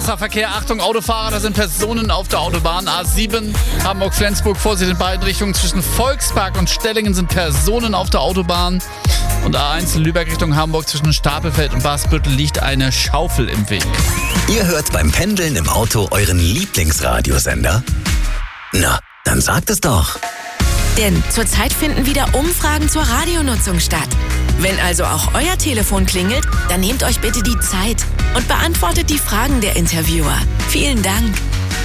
RSA-Verkehr, Achtung Autofahrer, da sind Personen auf der Autobahn. A7 Hamburg-Flensburg, Vorsicht in beiden Richtungen. Zwischen Volkspark und Stellingen sind Personen auf der Autobahn. Und A1 Lübeck Richtung Hamburg, zwischen Stapelfeld und Basbüttel liegt eine Schaufel im Weg. Ihr hört beim Pendeln im Auto euren Lieblingsradiosender? Na, dann sagt es doch. Denn zurzeit finden wieder Umfragen zur Radionutzung statt. Wenn also auch euer Telefon klingelt, dann nehmt euch bitte die Zeit und beantwortet die Fragen der Interviewer. Vielen Dank.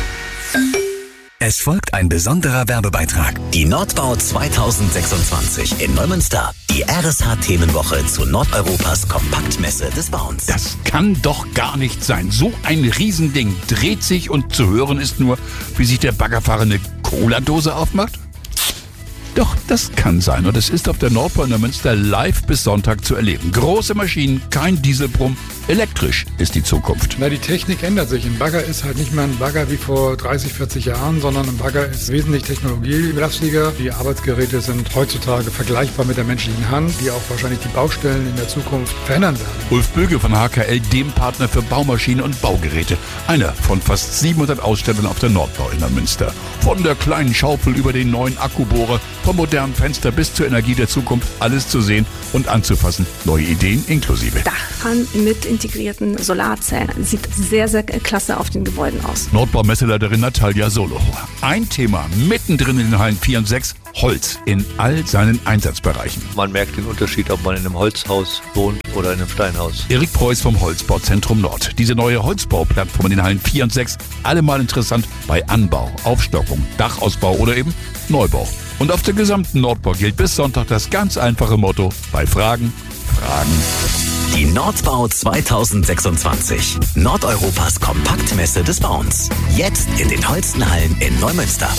Es folgt ein besonderer Werbebeitrag. Die Nordbau 2026 in Neumünster. Die RSH-Themenwoche zu Nordeuropas Kompaktmesse des Bauens. Das kann doch gar nicht sein. So ein Riesending dreht sich und zu hören ist nur, wie sich der Baggerfahrer eine Cola-Dose aufmacht. Doch, das kann sein und es ist auf der Nordbau in Neumünster live bis Sonntag zu erleben. Große Maschinen, kein Dieselbrumm, elektrisch ist die Zukunft. Na, die Technik ändert sich. Ein Bagger ist halt nicht mehr ein Bagger wie vor 30, 40 Jahren, sondern ein Bagger ist wesentlich technologielastiger. Die Arbeitsgeräte sind heutzutage vergleichbar mit der menschlichen Hand, die auch wahrscheinlich die Baustellen in der Zukunft verändern werden. Ulf Böge von HKL, dem Partner für Baumaschinen und Baugeräte. Einer von fast 700 Ausstellern auf der Nordbau in Neumünster. Von der kleinen Schaufel über den neuen Akkubohrer, vom modernen Fenster bis zur Energie der Zukunft, alles zu sehen und anzufassen. Neue Ideen inklusive. Dachpfannen mit integrierten Solarzellen. Sieht sehr, sehr klasse auf den Gebäuden aus. Nordbau-Messeleiterin Natalia Solo. Ein Thema mittendrin in den Hallen 4 und 6, Holz in all seinen Einsatzbereichen. Man merkt den Unterschied, ob man in einem Holzhaus wohnt oder in einem Steinhaus. Erik Preuß vom Holzbauzentrum Nord. Diese neue Holzbauplattform in den Hallen 4 und 6, allemal interessant bei Anbau, Aufstockung, Dachausbau oder eben Neubau. Und auf der gesamten Nordbau gilt bis Sonntag das ganz einfache Motto: bei Fragen, Fragen. Die Nordbau 2026. Nordeuropas Kompaktmesse des Bauens. Jetzt in den Holstenhallen in Neumünster.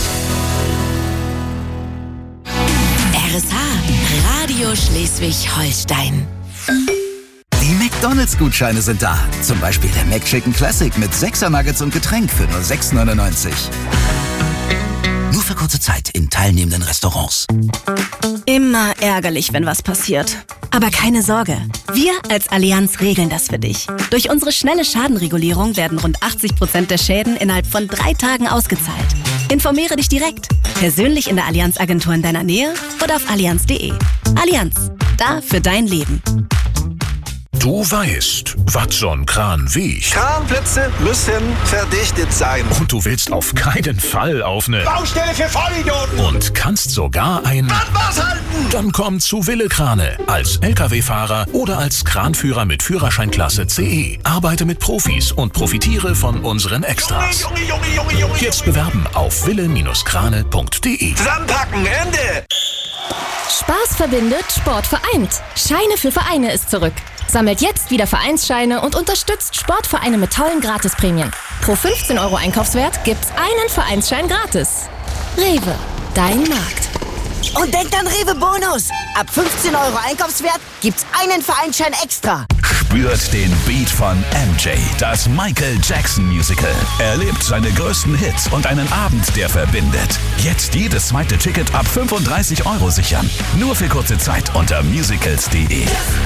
RSH, Radio Schleswig-Holstein. Die McDonalds-Gutscheine sind da. Zum Beispiel der McChicken Classic mit 6er Nuggets und Getränk für nur 6,99. Nur für kurze Zeit in teilnehmenden Restaurants. Immer ärgerlich, wenn was passiert. Aber keine Sorge, wir als Allianz regeln das für dich. Durch unsere schnelle Schadenregulierung werden rund 80% der Schäden innerhalb von 3 Tagen ausgezahlt. Informiere dich direkt, persönlich in der Allianz-Agentur in deiner Nähe oder auf allianz.de. Allianz, da für dein Leben. Du weißt, was so ein Kran wiegt. Kranplätze müssen verdichtet sein. Und du willst auf keinen Fall auf eine Baustelle für Vollidioten. Und kannst sogar ein Brandmaß halten. Dann komm zu Wille Krane. Als LKW-Fahrer oder als Kranführer mit Führerscheinklasse CE. Arbeite mit Profis und profitiere von unseren Extras. Junge. Jetzt bewerben auf wille-krane.de. Zusammenpacken, Ende. Spaß verbindet, Sport vereint. Scheine für Vereine ist zurück. Sammelt jetzt wieder Vereinsscheine und unterstützt Sportvereine mit tollen Gratisprämien. Pro 15 € Einkaufswert gibt's einen Vereinsschein gratis. Rewe, dein Markt. Und denkt an Rewe Bonus. Ab 15 € Einkaufswert gibt's einen Vereinsschein extra. Spürt den Beat von MJ, das Michael Jackson Musical. Erlebt seine größten Hits und einen Abend, der verbindet. Jetzt jedes zweite Ticket ab 35 € sichern. Nur für kurze Zeit unter musicals.de.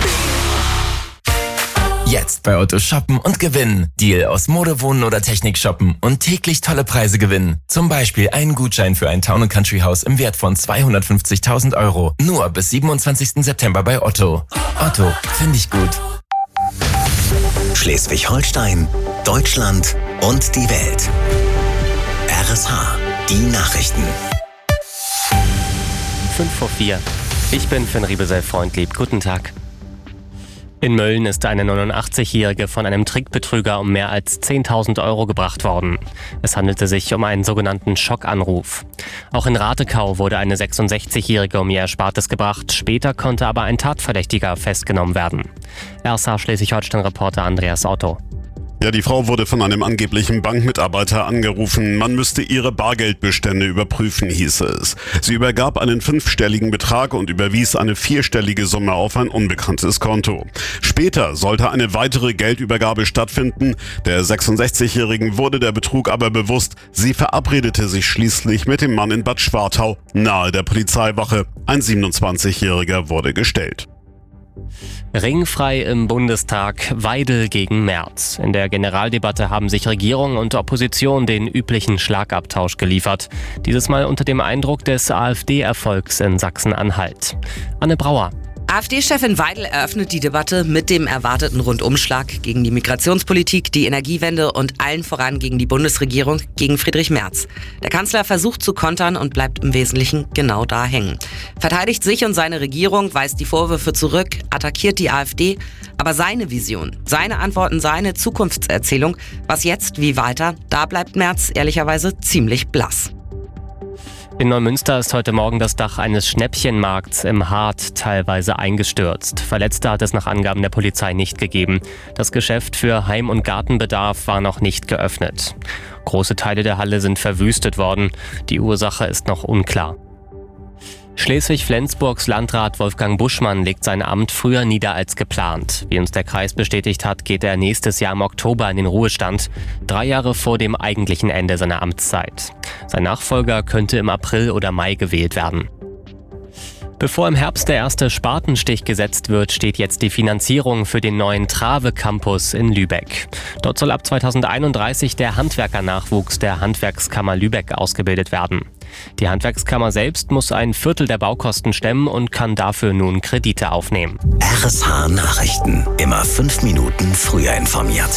Jetzt bei Otto shoppen und gewinnen. Deal aus Mode, Wohnen oder Technik shoppen und täglich tolle Preise gewinnen. Zum Beispiel einen Gutschein für ein Town & Country Haus im Wert von 250.000 €. Nur bis 27. September bei Otto. Otto, finde ich gut. Schleswig-Holstein, Deutschland und die Welt. RSH, die Nachrichten. 5:04. Ich bin Finn Riebesell-Freundlieb. Guten Tag. In Mölln ist eine 89-Jährige von einem Trickbetrüger um mehr als 10.000 € gebracht worden. Es handelte sich um einen sogenannten Schockanruf. Auch in Ratekau wurde eine 66-Jährige um ihr Erspartes gebracht. Später konnte aber ein Tatverdächtiger festgenommen werden. RSH Schleswig-Holstein-Reporter Andreas Otto. Ja, die Frau wurde von einem angeblichen Bankmitarbeiter angerufen. Man müsste ihre Bargeldbestände überprüfen, hieß es. Sie übergab einen 5-stelligen Betrag und überwies eine 4-stellige Summe auf ein unbekanntes Konto. Später sollte eine weitere Geldübergabe stattfinden. Der 66-Jährigen wurde der Betrug aber bewusst. Sie verabredete sich schließlich mit dem Mann in Bad Schwartau, nahe der Polizeiwache. Ein 27-Jähriger wurde gestellt. Ringfrei im Bundestag, Weidel gegen Merz. In der Generaldebatte haben sich Regierung und Opposition den üblichen Schlagabtausch geliefert. Dieses Mal unter dem Eindruck des AfD-Erfolgs in Sachsen-Anhalt. Anne Brauer. AfD-Chefin Weidel eröffnet die Debatte mit dem erwarteten Rundumschlag gegen die Migrationspolitik, die Energiewende und allen voran gegen die Bundesregierung, gegen Friedrich Merz. Der Kanzler versucht zu kontern und bleibt im Wesentlichen genau da hängen. Verteidigt sich und seine Regierung, weist die Vorwürfe zurück, attackiert die AfD. Aber seine Vision, seine Antworten, seine Zukunftserzählung, was jetzt, wie weiter, da bleibt Merz ehrlicherweise ziemlich blass. In Neumünster ist heute Morgen das Dach eines Schnäppchenmarkts im Hart teilweise eingestürzt. Verletzte hat es nach Angaben der Polizei nicht gegeben. Das Geschäft für Heim- und Gartenbedarf war noch nicht geöffnet. Große Teile der Halle sind verwüstet worden. Die Ursache ist noch unklar. Schleswig-Flensburgs Landrat Wolfgang Buschmann legt sein Amt früher nieder als geplant. Wie uns der Kreis bestätigt hat, geht er nächstes Jahr im Oktober in den Ruhestand, 3 Jahre vor dem eigentlichen Ende seiner Amtszeit. Sein Nachfolger könnte im April oder Mai gewählt werden. Bevor im Herbst der erste Spatenstich gesetzt wird, steht jetzt die Finanzierung für den neuen Trave-Campus in Lübeck. Dort soll ab 2031 der Handwerkernachwuchs der Handwerkskammer Lübeck ausgebildet werden. Die Handwerkskammer selbst muss ein Viertel der Baukosten stemmen und kann dafür nun Kredite aufnehmen. RSH Nachrichten. Immer 5 Minuten früher informiert.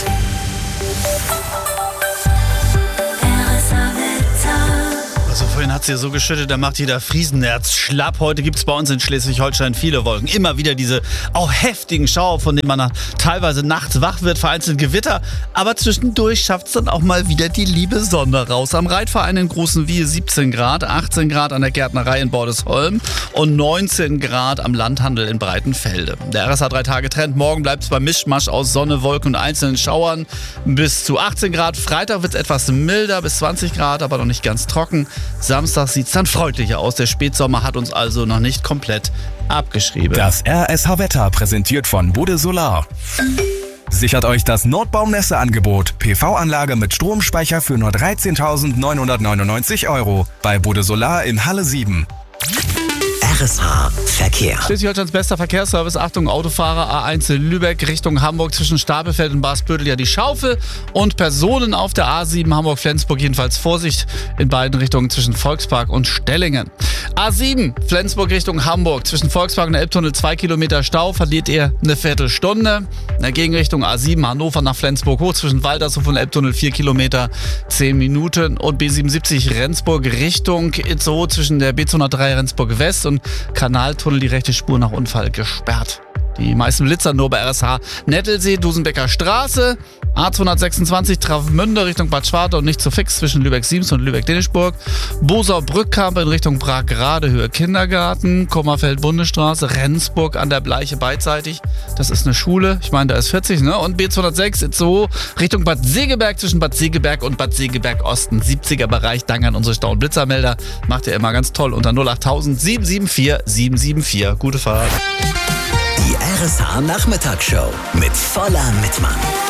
Also vorhin hat es hier so geschüttet, da macht jeder Friesennerz schlapp. Heute gibt es bei uns in Schleswig-Holstein viele Wolken. Immer wieder diese auch heftigen Schauer, von denen man teilweise nachts wach wird, vereinzelt Gewitter. Aber zwischendurch schafft es dann auch mal wieder die liebe Sonne raus. Am Reitverein in Großenwiehe 17 Grad, 18 Grad an der Gärtnerei in Bordesholm und 19 Grad am Landhandel in Breitenfelde. Der RSH 3-Tage-Trend. Morgen bleibt es beim Mischmasch aus Sonne, Wolken und einzelnen Schauern bis zu 18 Grad. Freitag wird es etwas milder, bis 20 Grad, aber noch nicht ganz trocken. Samstag sieht es dann freundlicher aus. Der Spätsommer hat uns also noch nicht komplett abgeschrieben. Das RSH-Wetter präsentiert von Bode Solar. Sichert euch das Nordbaum-Nässe-Angebot. PV-Anlage mit Stromspeicher für nur 13.999 € bei Bode Solar in Halle 7. RSH Verkehr. Schleswig-Holsteins bester Verkehrsservice. Achtung, Autofahrer A1 Lübeck Richtung Hamburg zwischen Stapelfeld und Basbüttel ja die Schaufel und Personen auf der A7 Hamburg-Flensburg jedenfalls Vorsicht in beiden Richtungen zwischen Volkspark und Stellingen. A7 Flensburg Richtung Hamburg zwischen Volkspark und Elbtunnel 2 Kilometer Stau, verliert ihr eine Viertelstunde. In der Gegenrichtung A7 Hannover nach Flensburg hoch zwischen Waldershof und Elbtunnel 4 Kilometer 10 Minuten und B77 Rendsburg Richtung Itzehoe zwischen der B203 Rendsburg West und Kanaltunnel die rechte Spur nach Unfall gesperrt. Die meisten Blitzer nur bei RSH Nettelsee, Dusenbecker Straße, A226 Travemünde Richtung Bad Schwartau und nicht zu fix zwischen Lübeck-Siems und Lübeck-Denischburg, Bosau-Brückkamp in Richtung Prag-Grade Höhe Kindergarten, Kommerfeld-Bundesstraße, Rendsburg an der Bleiche beidseitig, das ist eine Schule, ich meine da ist 40, ne? Und B206 Itzehoe Richtung Bad Segeberg zwischen Bad Segeberg und Bad Segeberg Osten, 70er Bereich, danke an unsere Stau- und Blitzermelder, macht ihr immer ganz toll unter 08000 774 774, gute Fahrt. Die RSH Nachmittagsshow mit voller Mitmann.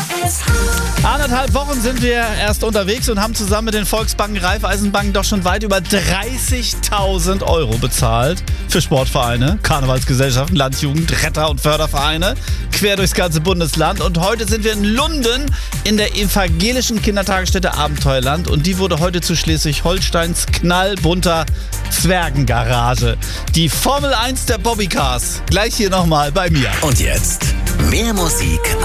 1,5 Wochen sind wir erst unterwegs und haben zusammen mit den Volksbanken, Raiffeisenbanken doch schon weit über 30.000 € bezahlt für Sportvereine, Karnevalsgesellschaften, Landjugend, Retter- und Fördervereine, quer durchs ganze Bundesland. Und heute sind wir in Lunden in der evangelischen Kindertagesstätte Abenteuerland und die wurde heute zu Schleswig-Holsteins knallbunter Zwergengarage. Die Formel 1 der Bobbycars. Gleich hier nochmal bei mir. Und jetzt mehr Musik